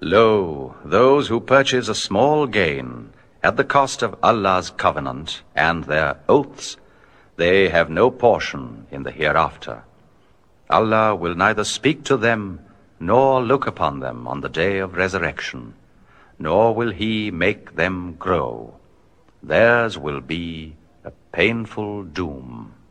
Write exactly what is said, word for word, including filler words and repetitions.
Lo, those who purchase a small gain at the cost of Allah's covenant and their oaths, they have no portion in the hereafter. Allah will neither speak to them nor look upon them on the day of resurrection, nor will he make them grow. Theirs will be a painful doom.